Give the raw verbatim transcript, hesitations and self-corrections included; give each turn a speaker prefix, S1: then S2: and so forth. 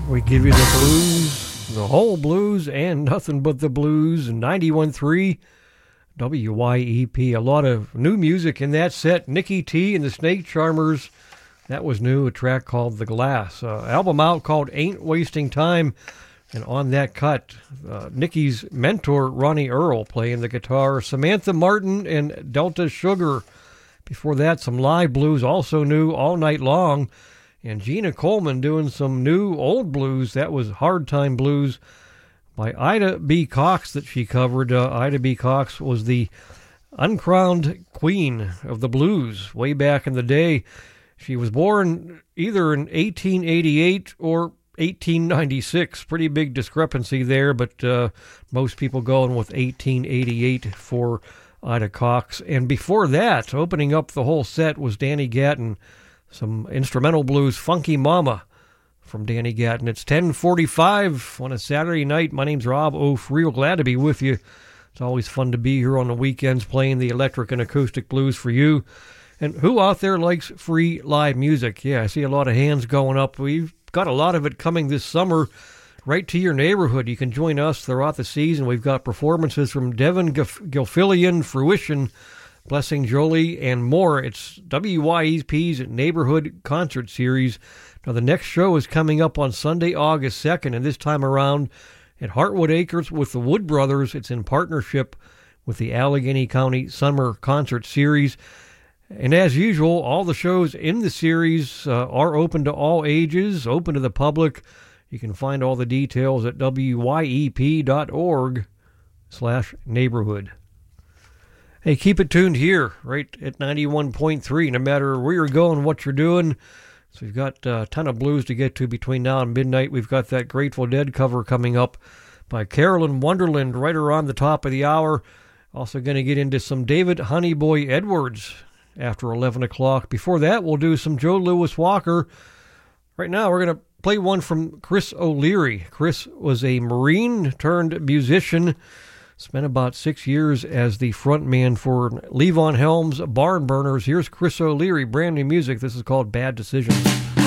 S1: We give you the blues, the whole blues, and nothing but the blues. ninety-one point three W Y E P. A lot of new music in that set. Nikki T and the Snake Charmers. That was new, a track called The Glass. Uh, album out called Ain't Wasting Time. And on that cut, uh, Nikki's mentor, Ronnie Earl, playing the guitar. Samantha Martin and Delta Sugar. Before that, some live blues, also new, All Night Long. And Gina Coleman doing some new old blues. That was Hard Time Blues by Ida B. Cox that she covered. Uh, Ida B. Cox was the uncrowned queen of the blues way back in the day. She was born either in eighteen eighty-eight or eighteen ninety-six. Pretty big discrepancy there, but uh, most people going with eighteen eighty-eight for Ida Cox. And before that, opening up the whole set was Danny Gatton. Some instrumental blues, Funky Mama from Danny Gatton. It's ten forty-five on a Saturday night. My name's Rob Oaf. Real glad to be with you. It's always fun to be here on the weekends playing the electric and acoustic blues for you. And who out there likes free live music? Yeah, I see a lot of hands going up. We've got a lot of it coming this summer right to your neighborhood. You can join us throughout the season. We've got performances from Devin Gif- Gilfillian, Fruition, Blessing Jolie, and more. It's W Y E P's Neighborhood Concert Series. Now, the next show is coming up on Sunday, August second, and this time around at Heartwood Acres with the Wood Brothers. It's in partnership with the Allegheny County Summer Concert Series. And as usual, all the shows in the series uh, are open to all ages, open to the public. You can find all the details at W Y E P dot org slash neighborhood. Hey, keep it tuned here, right at ninety-one point three, no matter where you're going, what you're doing. So we've got a ton of blues to get to between now and midnight. We've got that Grateful Dead cover coming up by Carolyn Wonderland right around the top of the hour. Also going to get into some David Honeyboy Edwards after eleven o'clock. Before that, we'll do some Joe Louis Walker. Right now, we're going to play one from Chris O'Leary. Chris was a Marine turned musician. Spent about six years as the front man for Levon Helm's Barn Burners. Here's Chris O'Leary, brand new music. This is called Bad Decisions.